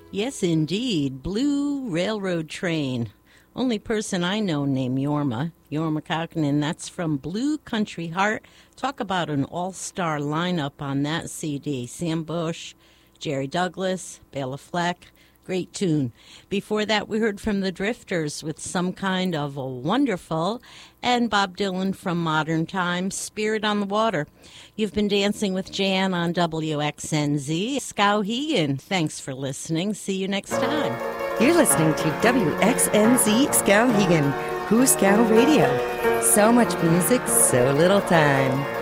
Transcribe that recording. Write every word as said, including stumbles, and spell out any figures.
Yes, indeed. Blue Railroad Train. Only person I know named Yorma. Yorma Kaukonen. That's from Blue Country Heart. Talk about an all-star lineup on that C D. Sam Bush, Jerry Douglas, Bela Fleck. Great tune. Before that, we heard from the Drifters with Some Kind of a Wonderful, and Bob Dylan from Modern Times, Spirit on the Water. You've been dancing with Jan on W X N Z. Skowhegan, thanks for listening. See you next time. You're listening to W X N Z Skowhegan, Who's Scow Radio. So much music, so little time.